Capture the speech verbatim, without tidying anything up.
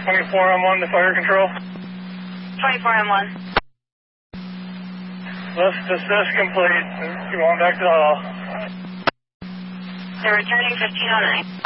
twenty-four on one to fire control. twenty-four on one. Let's dismiss complete. Go on back to the hall. They're returning fifteen oh nine.